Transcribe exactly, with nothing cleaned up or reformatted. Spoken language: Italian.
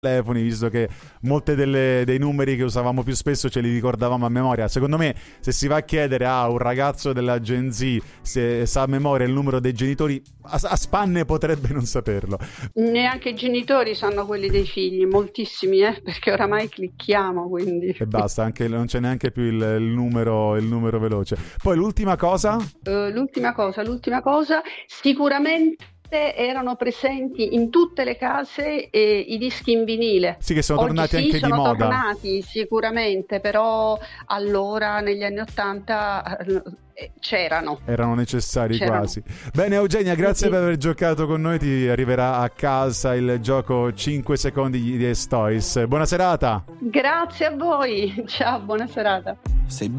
telefoni, visto che molte delle, dei numeri che usavamo più spesso ce li ricordavamo a memoria. Secondo me, se si va a chiedere a un ragazzo della Gen Z se sa a memoria il numero dei genitori, a, a spanne potrebbe non saperlo. Neanche i genitori sanno quelli dei figli, moltissimi, eh, perché oramai clicchiamo, quindi. E basta, anche, non c'è neanche più il, il numero il numero veloce. Poi l'ultima cosa? Uh, l'ultima cosa, l'ultima cosa, sicuramente erano presenti in tutte le case eh, i dischi in vinile. Sì, che sono Oggi tornati sì, anche sono di moda. tornati sicuramente, però allora negli anni Ottanta eh, c'erano. Erano necessari c'erano. quasi. Bene Eugenia, grazie sì. per aver giocato con noi. Ti arriverà a casa il gioco cinque secondi di Ace Toys. Buona serata. Grazie a voi. Ciao, buona serata. Sei